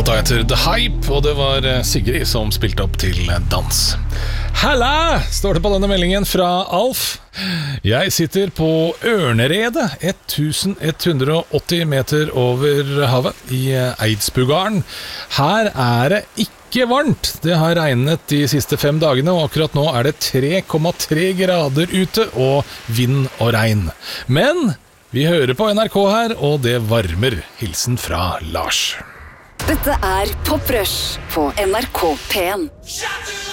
Låta heter The Hype, og det var Sigrid som spilte opp til dans. Halla, står det på denne meldingen fra Alf. Jeg sitter på Ørneredet, 1180 meter over havet, i Eidsbugarden. Her er det ikke varmt. Det har regnet de siste 5 dagene, og akkurat nå er det 3,3 grader ute, og vind og regn. Men vi hører på NRK her, og det varmer. Hilsen fra Lars. Dette er Pop Rush på NRK P1.